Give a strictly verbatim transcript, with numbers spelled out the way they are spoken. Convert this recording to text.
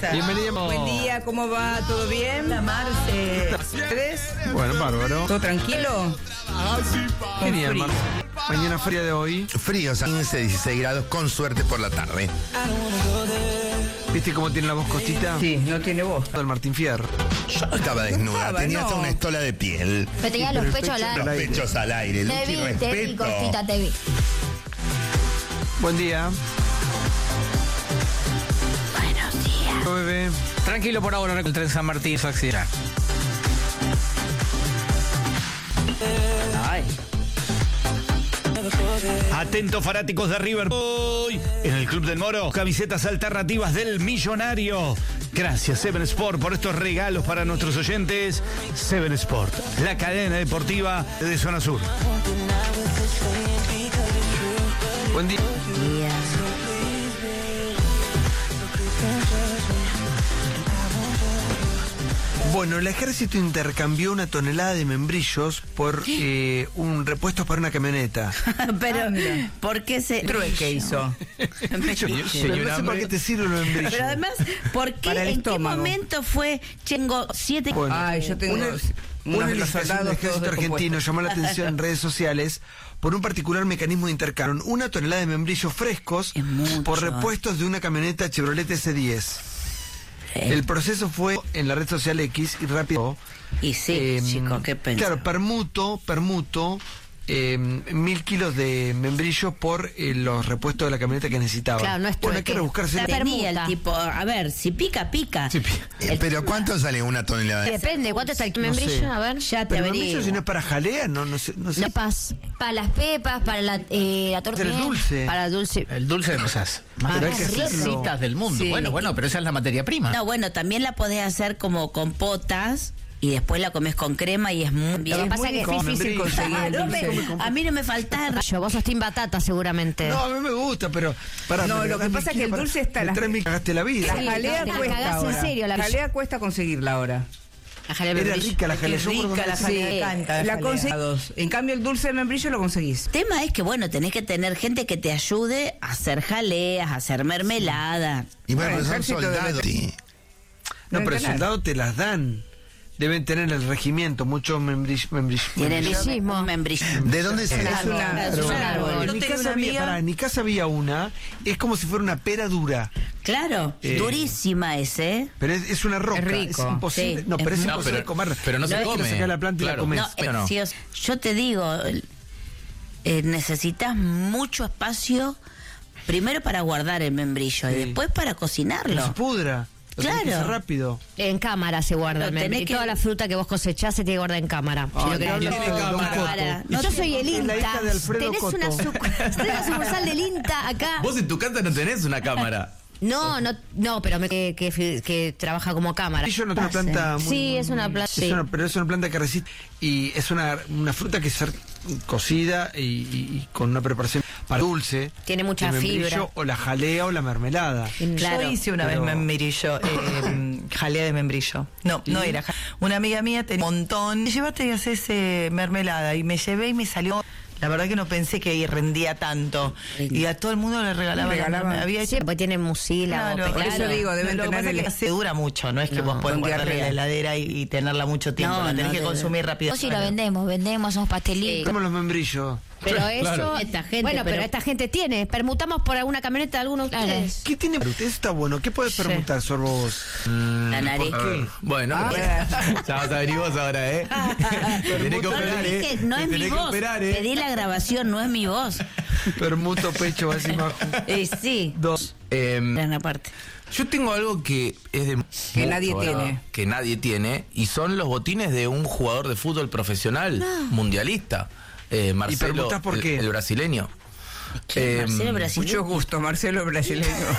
Marcela. Bienvenida. Buen día, ¿cómo va? ¿Todo bien? La Marce. ¿Ustedes? Bueno, bárbaro. ¿Todo tranquilo? Genial, Mar. Mañana fría de hoy. Fríos, a quince, dieciséis grados, con suerte por la tarde. ¿Viste cómo tiene la voz costita? Sí, no tiene voz. Del Martín Fierro. Yo no estaba desnuda, estaba, tenía no. hasta una estola de piel. Pero tenía los el pechos pecho al Los aire. pechos al aire, Te Luchi, vi, te vi, respeto. Costita, te vi. Buen día. Buenos días. Bebé. Tranquilo por ahora, el tren San Martín se accidenta. Ay. Atentos fanáticos de River. Hoy en el Club del Moro, camisetas alternativas del Millonario. Gracias Seven Sport por estos regalos para nuestros oyentes. Seven Sport, la cadena deportiva de Zona Sur. Buen día. Bueno, el ejército intercambió una tonelada de membrillos por eh, un repuesto para una camioneta. Pero, Ah, ¿por qué se Trueque hizo. Yo, pero no sé por qué te sirven los membrillos. Pero además, ¿por qué? Para el ¿En estómago. qué momento fue? Tengo siete. Bueno, Ay, yo tengo una, unos una de los licitación soldados del ejército todos argentino descompuestos. llamó la atención en redes sociales por un particular mecanismo de intercambio. Una tonelada de membrillos frescos Es mucho. por repuestos de una camioneta Chevrolet S diez. El proceso fue en la red social X y rápido. Y sí, Eh, chicos, qué pensás. Claro, permuto, permuto eh, mil kilos de membrillo por eh, los repuestos de la camioneta que necesitaba. Claro, no es Bueno, hay que trueque. rebuscarse. La Tenía el permuta. tipo, a ver, si pica, pica. Eh, Pero ¿cuánto sale una tonelada? Depende, ¿cuánto está el No membrillo? sé. A ver. Ya te Pero el membrillo averiguo. si no es para jalea, no, no sé. No sé. Pepas. Para las pepas, para la, eh, la torta. Pero el dulce. Para el dulce. El dulce de esas más Pero hay que hacerlo. exquisitas del mundo. Sí. Bueno, bueno, pero esa es la materia prima. No, bueno, también la podés hacer como compotas y después la comes con crema y es muy bien. Lo que pasa muy que es difícil membrillo. conseguir el No me- dulce. a mí no me falta. Yo, vos sos team batata seguramente. No, a mí me gusta, pero. Para, No, lo que pasa es que el dulce está- La la- me cagaste la vida. La Sí, jalea te la cuesta cagás en ahora. serio, la- La jalea cuesta conseguirla ahora. La jalea de Era membrillo. rica la jalea. Es yo por rica la donde- jalea. Sí. Canta, la conseguís. En cambio, el dulce de membrillo lo conseguís. El tema es que, bueno, tenés que tener gente que te ayude a hacer jaleas, a hacer mermelada. Y bueno, Bueno, son ejército debe soldados. tener- Sí. No, pero el Ganar. soldado te las dan. Deben tener el regimiento, muchos membrillos. Membrillo, Tienen Membrillismo. un membrillo. ¿De dónde se Es la una- Es un árbol. En Yo mi, tengo casa una había, amiga- pará, en mi casa había una, es como si fuera una pera dura, Claro, Eh, durísima ese. pero es, es una roca, Es rico. imposible, Sí, no, pero es, es- No, imposible pero- comer. pero no se Tenés que come. sacar la planta y Claro. la comés. No, pero no. eh, sí, o sea, yo te digo, el- eh, necesitas mucho espacio primero para guardar el membrillo Sí. y después para Que cocinarlo. se pudra, lo tenés que Claro. hacer rápido. En cámara se guarda Lo el membrillo. tenés Y que- toda la fruta que vos cosechás se tiene que guardar en cámara. Si Ay, lo querés. no, No, no, no, Don Coto. Para- no yo te- soy el Es la INTA. hija de Alfredo Tenés Coto. una, suc- tenés una sucursal del INTA acá. Vos en tu casa no tenés una cámara. No, no, no, pero me, que, que, que trabaja como cámara. Y yo no tengo Pase. planta muy- Sí, es una planta. es sí. una- pero es una planta que resiste y es una, una fruta que es ser cocida y, y- y con una preparación para dulce. Tiene mucha el membrillo fibra. O la jalea o la mermelada. Claro. Yo hice una pero- vez membrillo, eh, jalea de membrillo. No, no era. ja- Una amiga mía tenía un montón. Llévate y haces eh, mermelada. Y me llevé y me salió. La verdad que no pensé que rendía tanto. Y a todo el mundo le regalaba. Le la regalaban. mermelada. Había Sí, hecho. porque tiene mucílago. Claro, por eso claro. digo, deben lo que tener pasa el- es que se dura mucho, no es que No, vos podés con guardarla en la diarrea. heladera y, y tenerla mucho tiempo, No, la tenés no, que de- consumir rápido. Vos sí lo vendemos, vendemos, somos pastelitos. Como los membrillos. Pero Claro. eso. Esta gente, bueno, pero, pero- esta gente tiene. Permutamos por alguna camioneta de algunos de Claro. ustedes. ¿Qué tiene? Eso está bueno. ¿Qué puedes Sí. permutar, Sorbo vos? La nariz. ¿Por qué? Bueno, Ah, ya vas a venir vos ahora, ¿eh? Te tenés que No, operar, es ¿eh? que no Te es mi tenés que voz. operar, ¿eh? Pedí la grabación, no es mi voz. Permuto pecho así bajo. Eh, sí. Dos. Em, En la parte. Yo tengo algo que es de Que nadie mucho, tiene. ¿verdad? Que nadie tiene y son los botines de un jugador de fútbol profesional mundialista, eh, Marcelo, permutás por el- qué? el, brasileño. Che, Em, Marcelo Brasileño. Mucho gusto, Marcelo brasileño.